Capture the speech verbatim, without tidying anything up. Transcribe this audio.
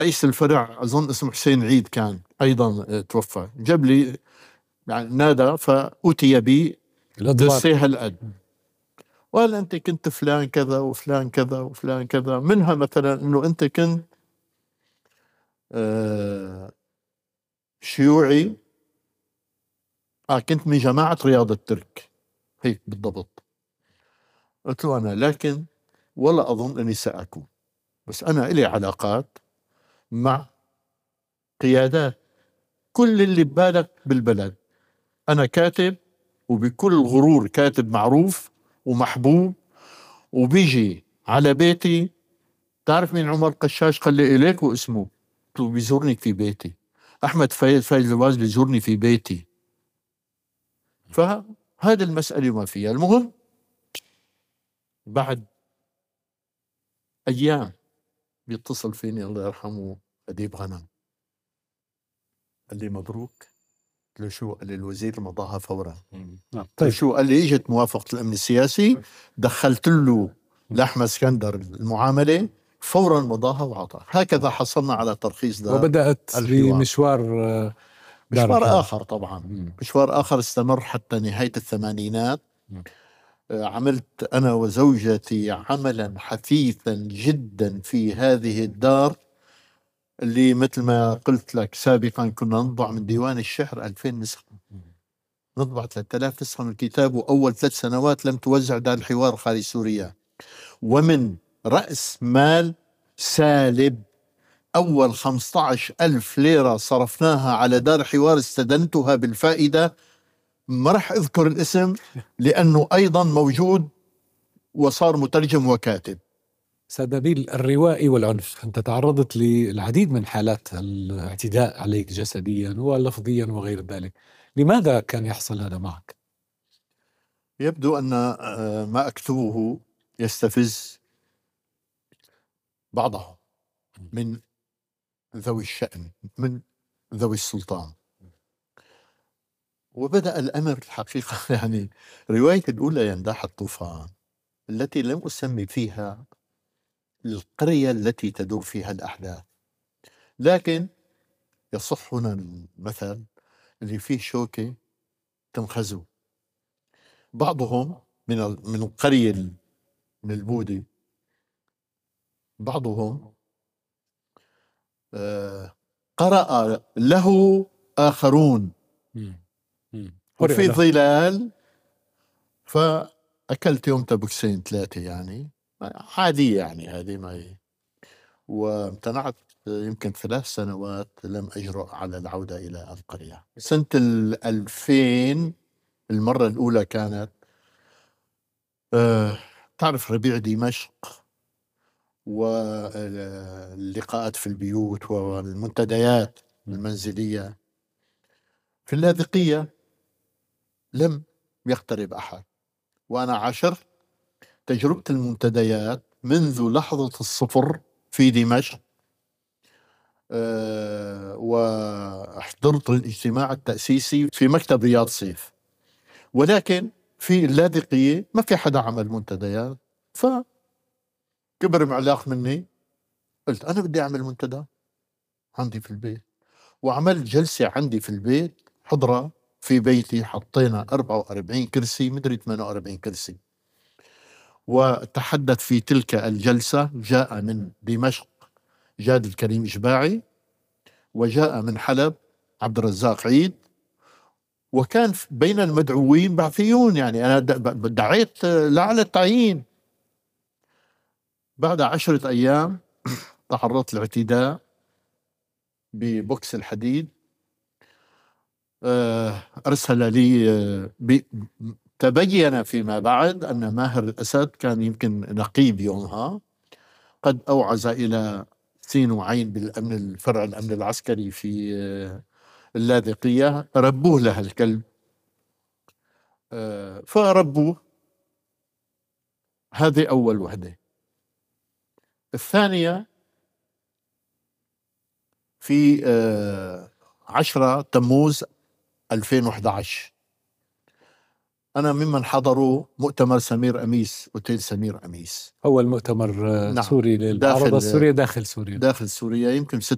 رئيس الفرع أظن اسمه حسين عيد كان أيضا توفى، جاب لي يعني نادى فأتي بي دوسيه هالقد، وقال أنت كنت فلان كذا وفلان كذا وفلان كذا، منها مثلا أنه أنت كنت آه شيوعي، آه كنت من جماعة رياض الترك، هيك بالضبط. قلت له أنا لكن ولا أظن أني سأكون، بس أنا إلي علاقات مع قيادات كل اللي ببالك بالبلد، أنا كاتب وبكل غرور كاتب معروف ومحبوب، وبيجي على بيتي. تعرف مين عمر قشاش؟ قال لي إليك واسمه، قلت له بيزورني في بيتي. أحمد فايز فايز الواز بيزورني في بيتي. فهذه المسألة ما فيها. المهم بعد أيام بيتصل فيني الله يرحمه أديب غنم، قال لي مبروك. قلت له شو؟ قال لي الوزير مضاها فورا. قلت له شو؟ قال لي اجت موافقة الأمن السياسي، دخلت له لأحمد اسكندر المعاملة فورا مضاها وعطاها. هكذا حصلنا على ترخيص دار وبدأت الحوار. بمشوار مشوار آخر طبعا، مم. مشوار آخر استمر حتى نهاية الثمانينات. مم. عملت أنا وزوجتي عملا حثيثا جدا في هذه الدار، اللي مثل ما قلت لك سابقا كنا نطبع من ديوان الشعر ألفين نسخة، نطبع ثلاثة آلاف نسخة من الكتاب، وأول ثلاث سنوات لم توزع دار الحوار خارج سوريا. ومن رأس مال سالب أول خمسة عشر ألف ليرة صرفناها على دار حوار استدنتها بالفائدة، ما رح أذكر الاسم لأنه أيضا موجود وصار مترجم وكاتب. سيد نبيل، الروائي والعنف، أنت تعرضت للعديد من حالات الاعتداء عليك جسديا ولفظيا وغير ذلك، لماذا كان يحصل هذا معك؟ يبدو أن ما أكتبه يستفز بعضهم من ذوي الشأن، من ذوي السلطان. وبدأ الأمر الحقيقة يعني رواية الأولى ينداح الطوفان التي لم أسمي فيها القرية التي تدور فيها الأحداث، لكن يصح هنا المثل اللي فيه شوكة تنخزو. بعضهم من من القرية من البودي، بعضهم آه قرأ له آخرون وفي ظلال، فأكلت يوم تبكسين ثلاثة يعني عادية يعني هذه ما هي، وامتنعت يمكن ثلاث سنوات لم أجرؤ على العودة إلى القرية. سنة الألفين المرة الأولى كانت أه تعرف ربيع دمشق واللقاءات في البيوت والمنتديات المنزلية. في اللاذقية لم يقترب أحد، وأنا عاشرت تجربة المنتديات منذ لحظة الصفر في دمشق. أه وحضرت الاجتماع التأسيسي في مكتب رياض سيف، ولكن في اللاذقية ما في حدا عمل منتديات. فكبر معلاق مني، قلت أنا بدي أعمل منتدى عندي في البيت، وعملت جلسة عندي في البيت حضرة في بيتي، حطينا أربعة وأربعين كرسي مدري ثمانية وأربعين كرسي، وتحدث في تلك الجلسة جاء من دمشق جاد الكريم إجباعي، وجاء من حلب عبد الرزاق عيد، وكان بين المدعوين بعثيون، يعني أنا دعيت لعلى التعيين. بعد عشرة أيام تعرضت لاعتداء ببوكس الحديد. أرسل لي، تبين فيما بعد أن ماهر الأسد كان يمكن نقيب يومها، قد أوعز إلى سين وعين بالأمن الفرع الأمن العسكري في اللاذقية، ربوه له الكلب، فربوه. هذه أول وحدة. الثانية في عشرة تموز ألفين وإحدى عشر، أنا ممن حضروا مؤتمر سمير أميس، أوتيل سمير أميس، أول مؤتمر نعم. سوري للمعارضة السورية داخل سوريا داخل سوريا يمكن ست